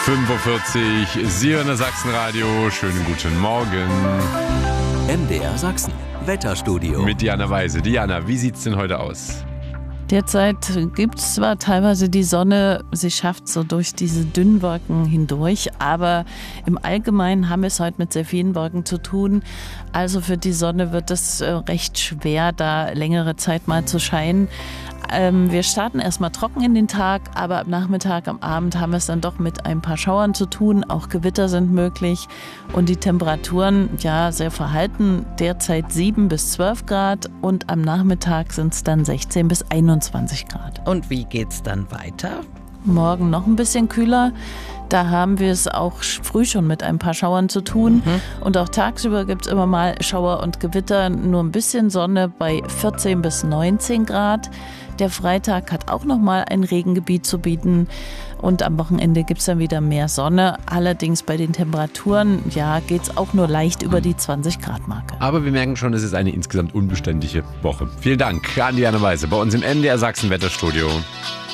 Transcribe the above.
5:40 Uhr, Sie hören das Sachsenradio. Schönen guten Morgen. MDR Sachsen, Wetterstudio. Mit Diana Weise. Diana, wie sieht's denn heute aus? Derzeit gibt es zwar teilweise die Sonne, sie schafft so durch diese dünnen Wolken hindurch, aber im Allgemeinen haben wir es heute mit sehr vielen Wolken zu tun. Also für die Sonne wird es recht schwer, da längere Zeit mal zu scheinen. Wir starten erstmal trocken in den Tag, aber am Nachmittag, am Abend haben wir es dann doch mit ein paar Schauern zu tun. Auch Gewitter sind möglich und die Temperaturen, ja, sehr verhalten. Derzeit 7 bis 12 Grad und am Nachmittag sind es dann 16 bis 21 Grad. Und wie geht's dann weiter? Morgen noch ein bisschen kühler. Da haben wir es auch früh schon mit ein paar Schauern zu tun. Und auch tagsüber gibt es immer mal Schauer und Gewitter. Nur ein bisschen Sonne bei 14 bis 19 Grad. Der Freitag hat auch nochmal ein Regengebiet zu bieten. Und am Wochenende gibt es dann wieder mehr Sonne. Allerdings bei den Temperaturen, ja, geht es auch nur leicht über die 20-Grad-Marke. Aber wir merken schon, es ist eine insgesamt unbeständige Woche. Vielen Dank an Diana Weise bei uns im MDR Sachsen Wetterstudio.